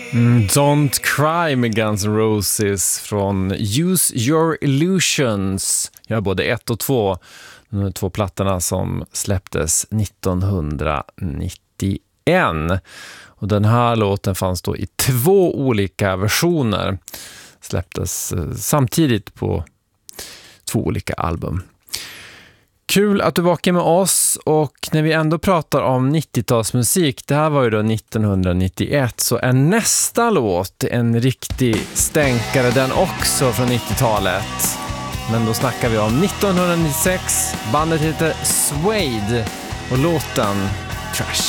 Don't Cry med Guns N' Roses från Use Your Illusions. Jag har både 1 och 2. De 2 plattorna som släpptes 1991. Och den här låten fanns då i 2 olika versioner. Släpptes samtidigt på 2 olika album. Kul att du vakar med oss, och när vi ändå pratar om 90-talsmusik, det här var ju då 1991, så är nästa låt en riktig stänkare den också från 90-talet. Men då snackar vi om 1996, bandet heter Suede och låten Trash.